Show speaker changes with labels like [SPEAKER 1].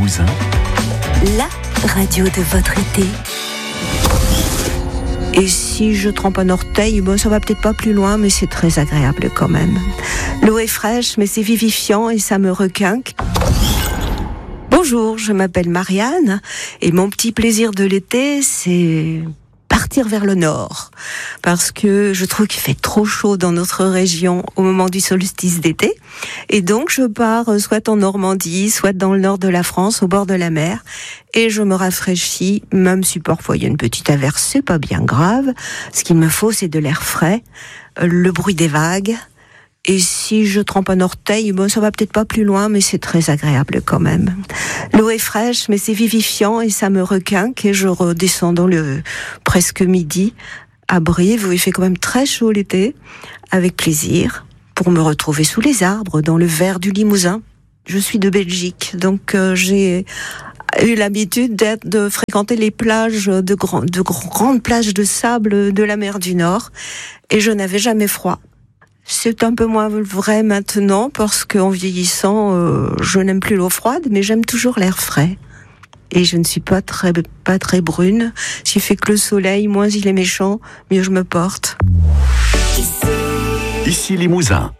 [SPEAKER 1] Limousin,
[SPEAKER 2] la radio de votre été. Et si je trempe un orteil, ça va peut-être pas plus loin, mais c'est très agréable quand même. L'eau est fraîche, mais c'est vivifiant et ça me requinque. Bonjour, je m'appelle Marianne et mon petit plaisir de l'été, c'est partir vers le nord. Parce que je trouve qu'il fait trop chaud dans notre région au moment du solstice d'été. Et donc je pars soit en Normandie, soit dans le nord de la France, au bord de la mer. Et je me rafraîchis, même si parfois il y a une petite averse, c'est pas bien grave. Ce qu'il me faut, c'est de l'air frais, le bruit des vagues. Et si je trempe un orteil, ça va peut-être pas plus loin, mais c'est très agréable quand même. L'eau est fraîche, mais c'est vivifiant et ça me requinque. Et je redescends dans le presque midi à Brive, où il fait quand même très chaud l'été, avec plaisir, pour me retrouver sous les arbres, dans le vert du Limousin. Je suis de Belgique, donc j'ai eu l'habitude de fréquenter les plages, de grandes plages de sable de la mer du Nord, et je n'avais jamais froid. C'est un peu moins vrai maintenant parce qu'en vieillissant, je n'aime plus l'eau froide, mais j'aime toujours l'air frais. Et je ne suis pas très brune. Ce qui fait que le soleil, moins il est méchant, mieux je me porte.
[SPEAKER 1] ici Limousin.